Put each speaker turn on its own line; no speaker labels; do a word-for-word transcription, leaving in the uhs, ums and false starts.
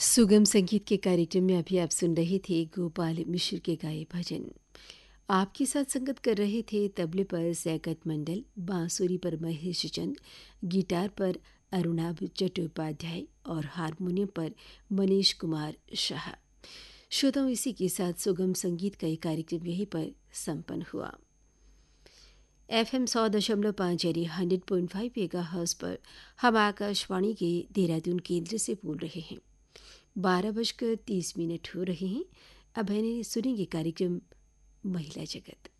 सुगम संगीत के कार्यक्रम में अभी आप सुन रहे थे गोपाल मिश्र के गाए भजन। आपके साथ संगत कर रहे थे तबले पर सैकत मंडल, बांसुरी पर महेश चंद, गिटार पर अरुणाभ चट्टोपाध्याय और हारमोनियम पर मनीष कुमार शाह। श्रोताओं, इसी के साथ सुगम संगीत का ये कार्यक्रम यहीं पर संपन्न हुआ। एफ एम सौ दशमलव पाँच यानी hundred point five mega hertz पर हम आकाशवाणी के देहरादून केंद्र से बोल रहे हैं। बारह बजकर तीस मिनट हो रहे हैं। अब है सुनेंगे कार्यक्रम महिला जगत।